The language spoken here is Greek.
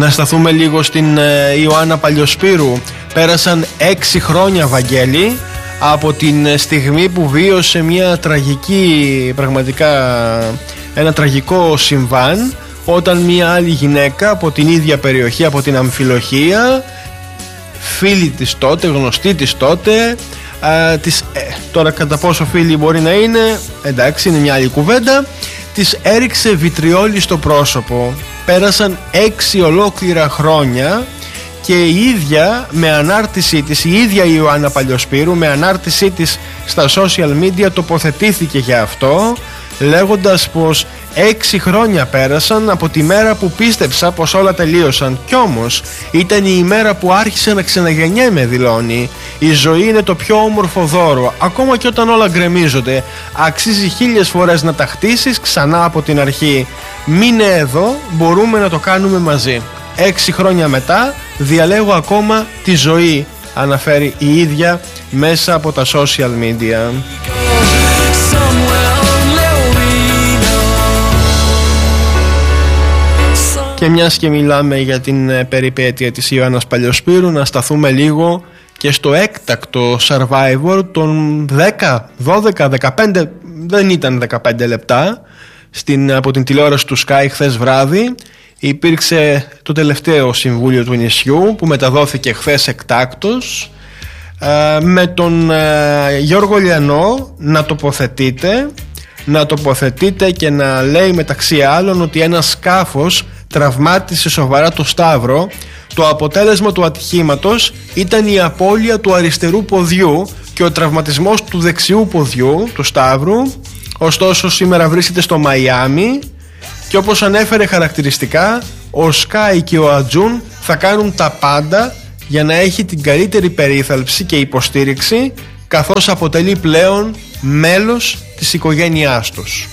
Να σταθούμε λίγο στην Ιωάννα Παλιοσπύρου. Πέρασαν 6 χρόνια, Βαγγέλη, από την στιγμή που βίωσε μια τραγική, πραγματικά ένα τραγικό συμβάν, όταν μια άλλη γυναίκα από την ίδια περιοχή, από την Αμφιλοχία, φίλη της τότε, γνωστή της τότε, τώρα κατά πόσο φίλη μπορεί να είναι, εντάξει, είναι μια άλλη κουβέντα, της έριξε βιτριόλι στο πρόσωπο. Πέρασαν 6 ολόκληρα χρόνια και η ίδια με ανάρτησή της, η ίδια η Ιωάννα Παλιοσπύρου με ανάρτησή της στα social media τοποθετήθηκε για αυτό, λέγοντας πως 6 χρόνια πέρασαν από τη μέρα που πίστεψα πως όλα τελείωσαν. Κι όμως ήταν η ημέρα που άρχισε να ξαναγεννιέμαι, δηλώνει. Η ζωή είναι το πιο όμορφο δώρο. Ακόμα και όταν όλα γκρεμίζονται, αξίζει 1000 φορές να τα χτίσεις ξανά από την αρχή. Μείνε εδώ, μπορούμε να το κάνουμε μαζί. 6 χρόνια μετά διαλέγω ακόμα τη ζωή, αναφέρει η ίδια μέσα από τα social media. Και μιας και μιλάμε για την περιπέτεια της Ιωάννας Παλιοσπύρου, να σταθούμε λίγο και στο έκτακτο Survivor των 10, 12, 15, δεν ήταν 15 λεπτά, από την τηλεόραση του Sky χθες βράδυ. Υπήρξε το τελευταίο συμβούλιο του νησιού που μεταδόθηκε χθες εκτάκτος, με τον Γιώργο Λιανό να τοποθετείται και να λέει μεταξύ άλλων ότι ένα σκάφος τραυμάτισε σοβαρά το Σταύρο. Το αποτέλεσμα του ατυχήματος ήταν η απώλεια του αριστερού ποδιού και ο τραυματισμός του δεξιού ποδιού του Σταύρου. Ωστόσο σήμερα βρίσκεται στο Μαϊάμι και όπως ανέφερε χαρακτηριστικά, ο Σκάι και ο Ατζούν θα κάνουν τα πάντα για να έχει την καλύτερη περίθαλψη και υποστήριξη, καθώς αποτελεί πλέον μέλος της οικογένειάς τους.